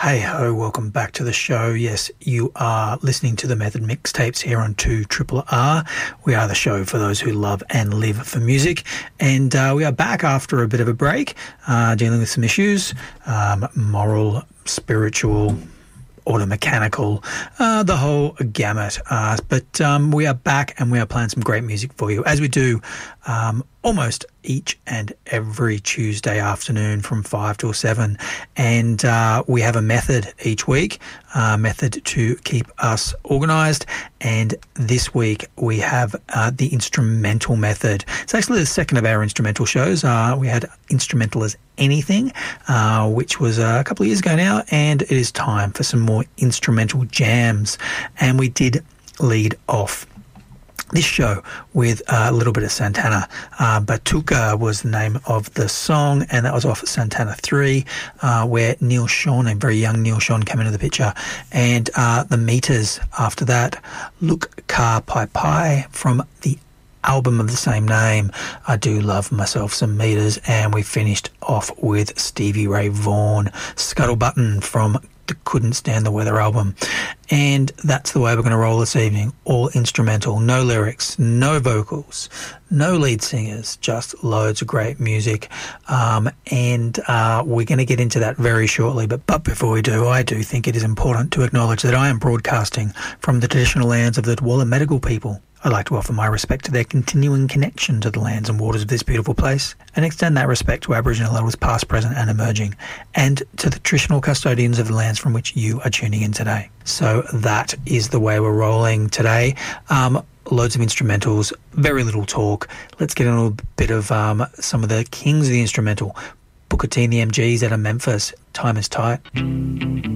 Hey ho, welcome back to the show. Yes, you are listening to the Method Mixtapes here on 2RRR. We are the show for those who love and live for music. And we are back after a bit of a break, dealing with some issues, moral, spiritual, automechanical, the whole gamut. But we are back and we are playing some great music for you, as we do almost each and every Tuesday afternoon from 5 till 7. And we have a method each week, method to keep us organised. And this week we have the instrumental method. It's actually the second of our instrumental shows. We had Instrumental as Anything, which was a couple of years ago now, and it is time for some more instrumental jams. And we did lead off this show with a little bit of Santana. Batuka was the name of the song, and that was off Santana 3, where Neil Sean, a very young Neil Sean, came into the picture. And the Meters after that, Look Ka Pai Pai from the album of the same name. I do love myself some Meters. And we finished off with Stevie Ray Vaughan, Scuttle Button from the Couldn't Stand the Weather album. And that's the way we're going to roll this evening. All instrumental, no lyrics, no vocals, no lead singers, just loads of great music. And we're going to get into that very shortly. But before we do, I do think it is important to acknowledge that I am broadcasting from the traditional lands of the Dwala Medical people. I'd like to offer my respect to their continuing connection to the lands and waters of this beautiful place, and extend that respect to Aboriginal elders past, present and emerging, and to the traditional custodians of the lands from which you are tuning in today. So that is the way we're rolling today. Loads of instrumentals, very little talk. Let's get into a bit of some of the kings of the instrumental. Booker T and the MGs out of Memphis, Time is Tight.